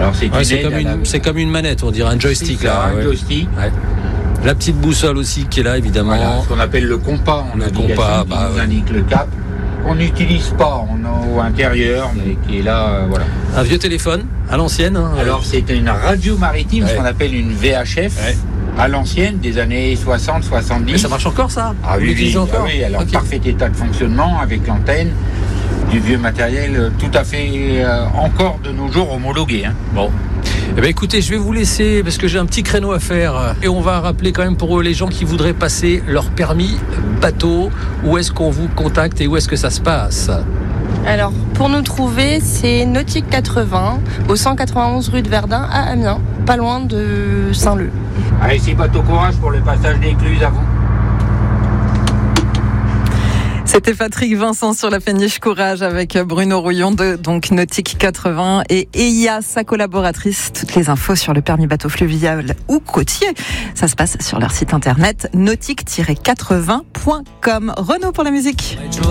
Alors c'est comme une manette, on dirait un joystick là. Un joystick. Ouais. La petite boussole aussi qui est là évidemment. Voilà, ce qu'on appelle le compas en navigation, qui nous indique le cap. On n'utilise pas en eau intérieure, mais qui est là, voilà. Un vieux téléphone à l'ancienne. Alors c'est une radio maritime, ce qu'on appelle une VHF. Ouais. À l'ancienne, des années 60-70. Mais ça marche encore ça? Ah oui, encore. Oui, elle est en parfait état de fonctionnement avec l'antenne, du vieux matériel tout à fait encore de nos jours homologué. Bon. Eh bien écoutez, je vais vous laisser parce que j'ai un petit créneau à faire et on va rappeler quand même pour les gens qui voudraient passer leur permis bateau, où est-ce qu'on vous contacte et où est-ce que ça se passe? Alors, pour nous trouver, c'est Nautique 80, au 191 rue de Verdun à Amiens, pas loin de Saint-Leu. Allez, c'est bateau courage pour le passage d'Écluse à vous. C'était Patrick Vincent sur la péniche Courage avec Bruno Rouillon de donc Nautique 80 et Eia, sa collaboratrice. Toutes les infos sur le permis bateau fluvial ou côtier, ça se passe sur leur site internet nautique-80.com. Renaud pour la musique.